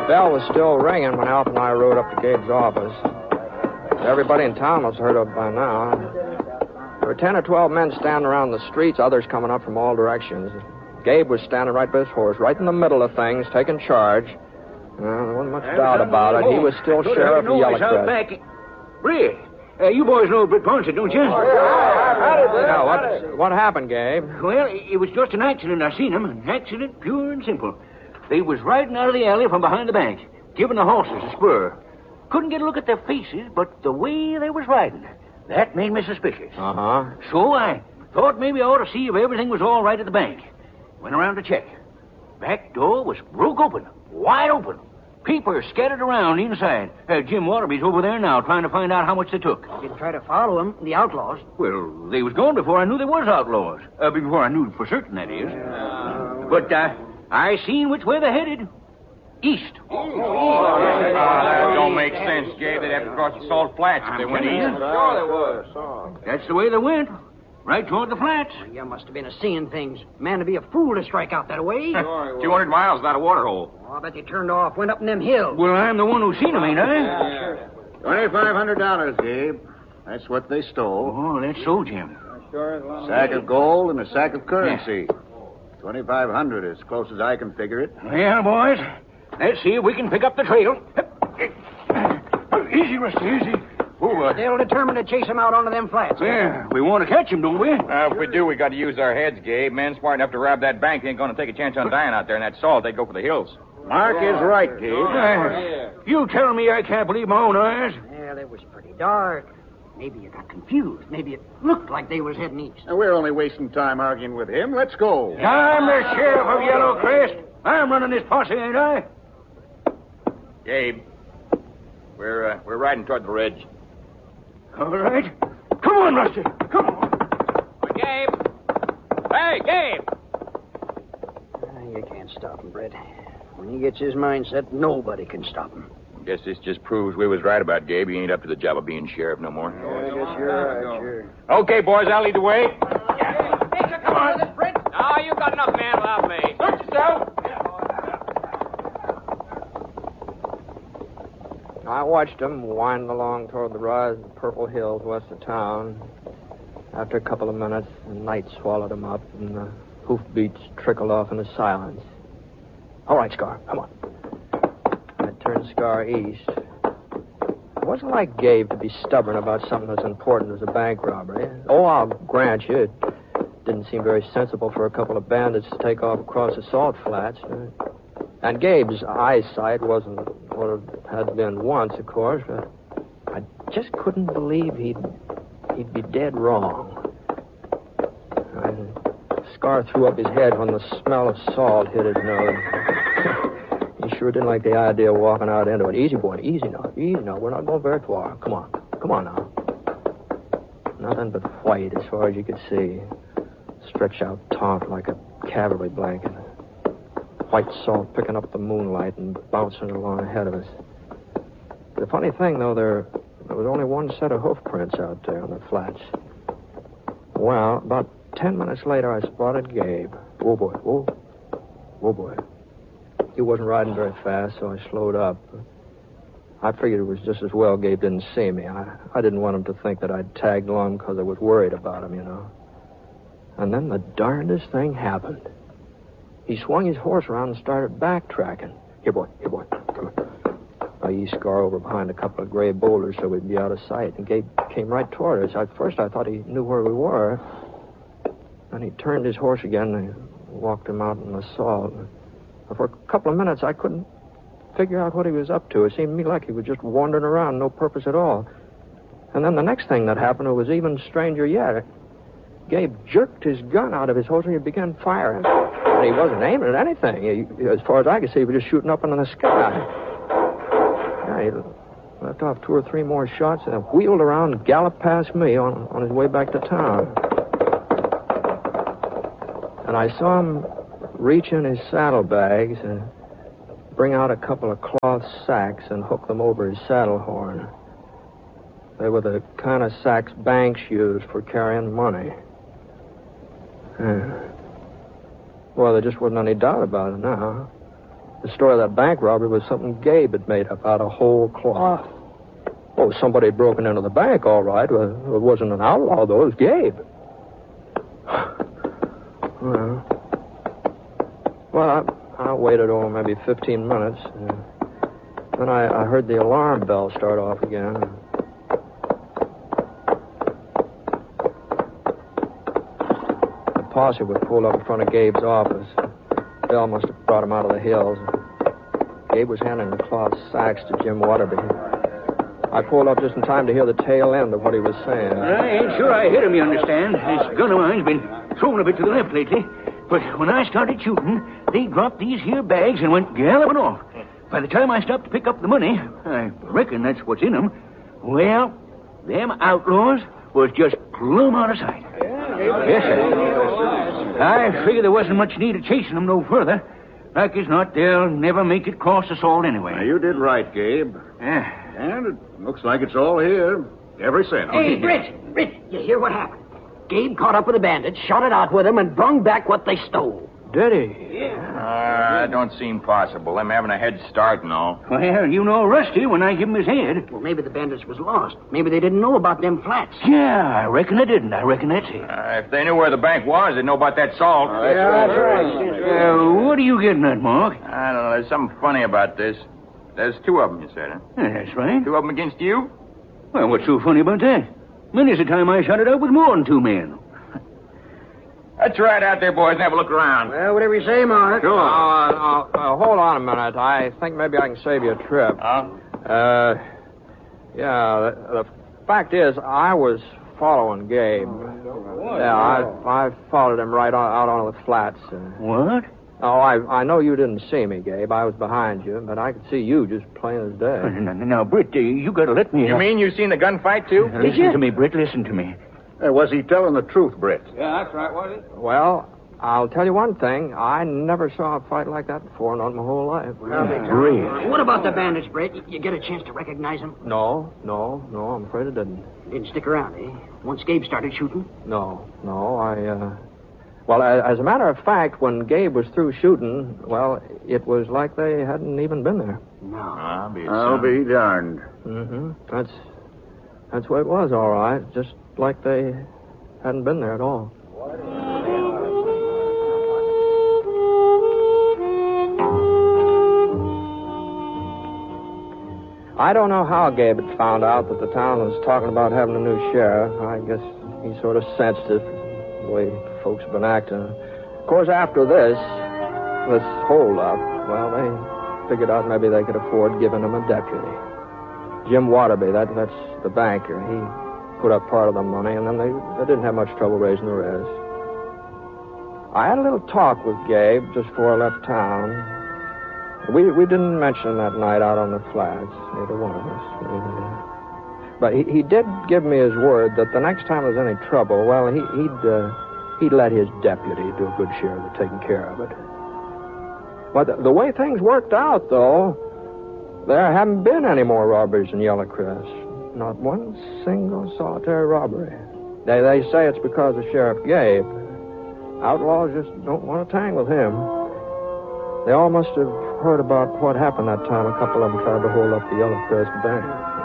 bell was still ringing when Alf and I rode up to Gabe's office. Everybody in town must have heard of it by now. There were 10 or 12 men standing around the streets, others coming up from all directions. Gabe was standing right by his horse, right in the middle of things, taking charge. There wasn't much doubt about it. He was still sheriff of Yellowcrest. Britt, you boys know Britt Ponset, don't you? Yeah, what happened, Gabe? Well, it was just an accident. I seen him. An accident, pure and simple. They was riding out of the alley from behind the bank, giving the horses a spur. Couldn't get a look at their faces, but the way they was riding, that made me suspicious. Uh-huh. So I thought maybe I ought to see if everything was all right at the bank. Went around to check. Back door was broke open, wide open. People scattered around inside. Jim Waterby's over there now trying to find out how much they took. Didn't try to follow them, the outlaws. Well, they was gone before I knew they was outlaws. Before I knew for certain, that is. But I seen which way they headed. East. That don't make sense, Gabe. They'd have to cross the Salt Flats if they went east. Sure they was. That's the way they went. Right toward the flats. You must have been seeing things. Man, to be a fool to strike out that way. 200 miles without a water hole. I bet they turned off, went up in them hills. Well, I'm the one who seen them, ain't I? $2,500, Gabe. That's what they stole. Oh, that's so, Jim. Sack of gold and a sack of currency. 2,500 as close as I can figure it. Well, boys, let's see if we can pick up the trail. Easy, Rusty, easy. Still determined to chase them out onto them flats. Yeah, we want to catch them, don't we? If we do, we got to use our heads, Gabe. Men smart enough to rob that bank ain't going to take a chance on dying out there in that salt. They'd go for the hills. Mark is right, Gabe. You tell me I can't believe my own eyes. Well, it was pretty dark. Maybe you got confused. Maybe it looked like they was heading east. Now, we're only wasting time arguing with him. Let's go. I'm the sheriff of Yellowcrest. I'm running this posse, ain't I? Gabe, we're riding toward the ridge. All right. Come on, Rusty. Come on. Gabe! Hey, Gabe! You can't stop him, Brett. When he gets his mind set, nobody can stop him. Guess this just proves we was right about Gabe. He ain't up to the job of being sheriff no more. I guess you're right, sure. Okay, boys, I'll lead the way. Come on, Brett. No, you got enough man without me. Search yourself. I watched them winding along toward the rise of the Purple Hills west of town. After a couple of minutes, the night swallowed them up, and the hoofbeats trickled off into silence. All right, Scar, come on. I turned Scar east. It wasn't like Gabe to be stubborn about something as important as a bank robbery. Oh, I'll grant you, it didn't seem very sensible for a couple of bandits to take off across the salt flats. And Gabe's eyesight wasn't what it had been once, of course, but I just couldn't believe he'd be dead wrong. Scar threw up his head when the smell of salt hit his nose. He sure didn't like the idea of walking out into it. Easy, boy, easy now. We're not going very far. Come on now. Nothing but white as far as you could see. Stretched out taut like a cavalry blanket. White salt picking up the moonlight and bouncing along ahead of us. The funny thing, though, there was only one set of hoof prints out there on the flats. Well, about 10 minutes later, I spotted Gabe. Whoa, boy, whoa. Whoa, boy. He wasn't riding very fast, so I slowed up. I figured it was just as well Gabe didn't see me. I didn't want him to think that I'd tagged along because I was worried about him, you know. And then the darndest thing happened. He swung his horse around and started backtracking. Here, boy, come on. I eased Scar over behind a couple of gray boulders so we'd be out of sight, and Gabe came right toward us. At first, I thought he knew where we were. Then he turned his horse again and walked him out in the salt. For a couple of minutes, I couldn't figure out what he was up to. It seemed to me like he was just wandering around, no purpose at all. And then the next thing that happened was even stranger yet. Gabe jerked his gun out of his holster and he began firing. But he wasn't aiming at anything. As far as I could see, he was just shooting up into the sky. Yeah, he left off 2 or 3 more shots and then wheeled around and galloped past me on his way back to town. And I saw him reach in his saddlebags and bring out a couple of cloth sacks and hook them over his saddle horn. They were the kind of sacks banks used for carrying money. Well, there just wasn't any doubt about it now. The story of that bank robbery was something Gabe had made up out of whole cloth. Oh, somebody had broken into the bank, all right. Well, it wasn't an outlaw, though. It was Gabe. Well, I waited, maybe 15 minutes. Then I heard the alarm bell start off again. The posse was pulled up in front of Gabe's office. Bell must have brought him out of the hills. Gabe was handing the cloth sacks to Jim Waterby. I pulled up just in time to hear the tail end of what he was saying. I ain't sure I hit him, you understand. This gun of mine's been thrown a bit to the left lately. But when I started shooting, they dropped these here bags and went galloping off. By the time I stopped to pick up the money, I reckon that's what's in them, well, them outlaws was just plumb out of sight. Yes, sir. I figured there wasn't much need of chasing them no further. Like as not, they'll never make it across the salt anyway. Now, you did right, Gabe. Yeah. And it looks like it's all here. Every cent. Hey, Britt, you hear what happened? Gabe caught up with the bandits, shot it out with them, and brung back what they stole. Did he? That don't seem possible. Them having a head start and all. Well, you know Rusty when I give him his head. Well, maybe the bandits was lost. Maybe they didn't know about them flats. Yeah, I reckon they didn't. I reckon that's it. If they knew where the bank was, they'd know about that salt. That's right. What are you getting at, Mark? I don't know. There's something funny about this. There's two of them, you said, huh? That's right. Two of them against you? Well, what's so funny about that? Many's the time I shot it out with more than two men. Let's ride out there, boys, and have a look around. Well, whatever you say, Mark. Sure. Hold on a minute. I think maybe I can save you a trip. Huh? The fact is, I was following Gabe. I followed him right out on the flats. What? Oh, I know you didn't see me, Gabe. I was behind you, but I could see you just plain as day. Now, Britt, you gotta let me... You mean you seen the gunfight, too? Listen to me, Britt, listen to me. Was he telling the truth, Britt? Yeah, that's right, was it? Well, I'll tell you one thing. I never saw a fight like that before, not in my whole life. Great. What about the bandits, Britt? You get a chance to recognize them? No, I'm afraid it didn't. Didn't stick around, eh? Once Gabe started shooting? No, Well, as a matter of fact, when Gabe was through shooting, well, it was like they hadn't even been there. No. I'll be darned. Mm-hmm. That's what it was, all right. Just like they hadn't been there at all. I don't know how Gabe had found out that the town was talking about having a new sheriff. I guess he sort of sensed it, the way folks have been acting. Of course, after this hold-up, well, they figured out maybe they could afford giving him a deputy. Jim Waterby, that's the banker. He put up part of the money, and then they didn't have much trouble raising the rest. I had a little talk with Gabe just before I left town. We didn't mention that night out on the flats, neither one of us. But he did give me his word that the next time there's any trouble, well, he'd let his deputy do a good share of the taking care of it. But the way things worked out, though, there haven't been any more robberies in Yellow Crest. Not one single solitary robbery. They say it's because of Sheriff Gabe. Outlaws just don't want to tangle with him. They all must have heard about what happened that time a couple of them tried to hold up the Yellow Crest Bank.